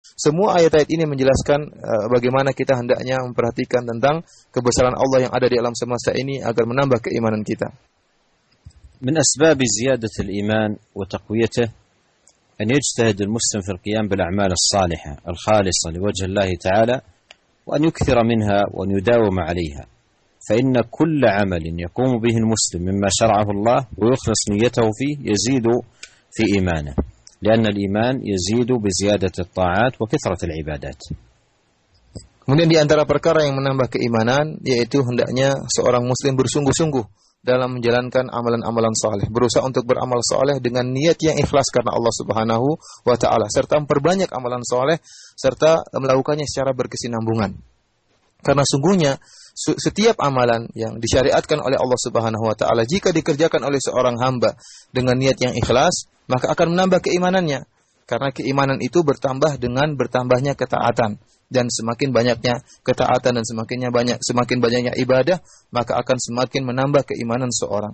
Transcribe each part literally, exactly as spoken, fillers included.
Semua ayat-ayat ini menjelaskan uh, bagaimana kita hendaknya memperhatikan tentang kebesaran Allah yang ada di alam semesta ini agar menambah keimanan kita. من أسباب زيادة الإيمان وتقويته أن يجتهد المسلم في القيام بالأعمال الصالحة الخالصة لوجه الله تعالى وأن يكثر منها وأن يداوم عليها فإن كل عمل يقوم به المسلم مما شرعه الله ويخلص نيته فيه يزيد في إيمانه لأن الإيمان يزيد بزيادة الطاعات وكثرة العبادات. Kemudian di antara perkara yang menambah keimanan yaitu hendaknya seorang muslim bersungguh-sungguh dalam menjalankan amalan-amalan saleh, berusaha untuk beramal saleh dengan niat yang ikhlas karena Allah Subhanahu wa taala, serta memperbanyak amalan saleh serta melakukannya secara berkesinambungan. Karena sungguhnya setiap amalan yang disyariatkan oleh Allah Subhanahu wa taala jika dikerjakan oleh seorang hamba dengan niat yang ikhlas, maka akan menambah keimanannya. Karena keimanan itu bertambah dengan bertambahnya ketaatan. Dan semakin banyaknya ketaatan dan semakinnya banyak semakin banyaknya ibadah, maka akan semakin menambah keimanan seorang.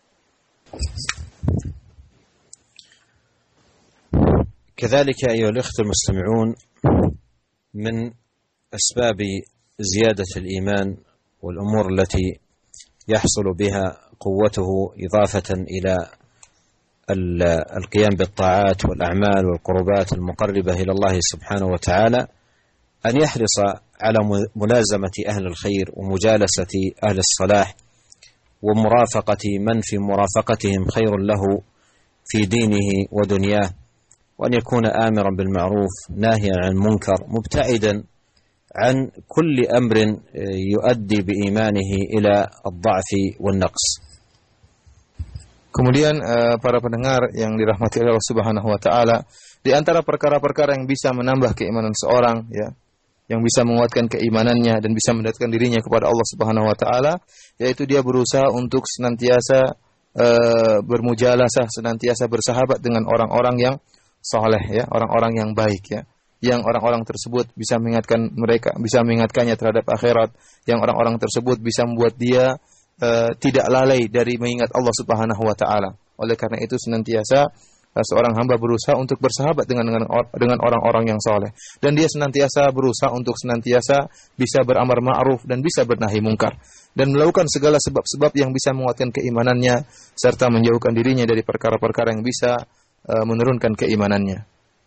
كذلك أيها الأخوة المستمعون من أسباب زيادة الإيمان والأمور التي يحصل بها قوته إضافة إلى القيام بالطاعات والأعمال والقربات المقربة إلى الله سبحانه وتعالى أن يحرص على ملازمة أهل الخير ومجالسة أهل الصلاح ومرافقة من في مرافقتهم خير له في دينه ودنياه وأن يكون آمرا بالمعروف ناهيا عن المنكر مبتعدا عن كل أمر يؤدي بإيمانه إلى الضعف والنقص. Kemudian uh, para pendengar yang dirahmati Allah Subhanahu wa taala, di antara perkara-perkara yang bisa menambah keimanan seorang ya, yang bisa menguatkan keimanannya dan bisa mendekatkan dirinya kepada Allah Subhanahu wa taala, yaitu dia berusaha untuk senantiasa uh, bermujalasah, senantiasa bersahabat dengan orang-orang yang saleh ya, orang-orang yang baik ya. Yang orang-orang tersebut bisa mengingatkan mereka, bisa mengingatkannya terhadap akhirat, yang orang-orang tersebut bisa membuat dia Uh, tidak lalai dari mengingat Allah Subhanahu wa taala. Oleh karena itu senantiasa uh, seorang hamba berusaha untuk bersahabat dengan dengan, dengan orang-orang yang saleh, dan dia senantiasa berusaha untuk senantiasa bisa beramar ma'ruf dan bisa bernahi mungkar dan melakukan segala sebab-sebab yang bisa menguatkan keimanannya serta menjauhkan dirinya dari perkara-perkara yang bisa uh, menurunkan keimanannya.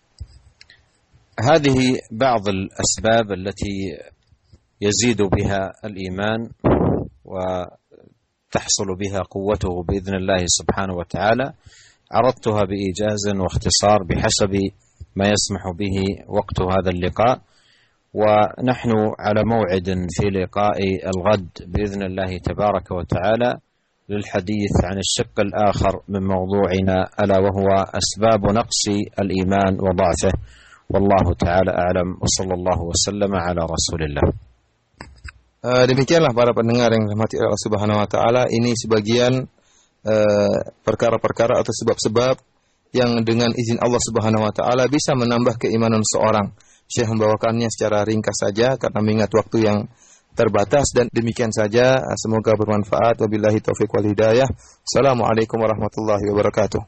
هذه بعض الأسباب التي يزيد بها الإيمان و تحصل بها قوته بإذن الله سبحانه وتعالى. عرضتها بإيجاز واختصار بحسب ما يسمح به وقت هذا اللقاء، ونحن على موعد في لقاء الغد بإذن الله تبارك وتعالى للحديث عن الشق الآخر من موضوعنا ألا وهو أسباب نقص الإيمان وضعفه، والله تعالى أعلم، وصلى الله وسلم على رسول الله. Uh, demikianlah para pendengar yang dirahmati Allah Subhanahu wa taala, ini sebagian uh, perkara-perkara atau sebab-sebab yang dengan izin Allah Subhanahu wa taala bisa menambah keimanan seorang. Syekh membawakannya secara ringkas saja karena mengingat waktu yang terbatas, dan demikian saja. Semoga bermanfaat. Wabillahi taufiq wal hidayah. Assalamualaikum warahmatullahi wabarakatuh.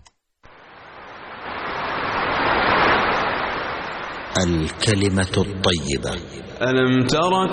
Al-kalimatu at-thayyibah. Alam tara